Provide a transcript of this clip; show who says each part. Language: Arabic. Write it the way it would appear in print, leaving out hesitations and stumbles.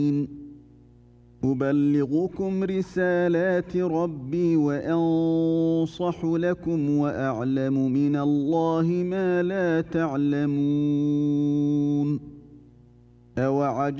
Speaker 1: أبلغكم رسالات ربي وأنصح لكم وأعلم من الله ما لا تعلمون.